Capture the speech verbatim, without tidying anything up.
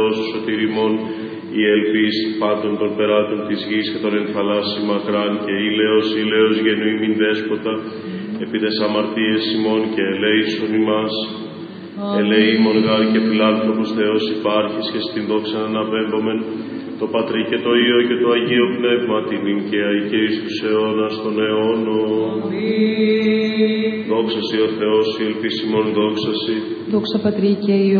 Θεός σωτηριμών, η ελπίς πάντων των περάτων της γης και των ενθαλάσσι μακράν και ήλαιος, ήλαιος γεννοήμην δέσποτα, επί τες αμαρτίες ημών και ελέησον ημάς. Ελεήμων γάρ και φιλάνθρωπος Θεός υπάρχεις και στην δόξα αναπέμπομεν, το Πατρί και το Υιό και το Αγίο Πνεύμα την νικαία και εις τους αιώνας των αιώνων. Δόξα σοι ο Θεός, η ελπίς ημών δόξα σοι. Δόξα Πατρί και Υιό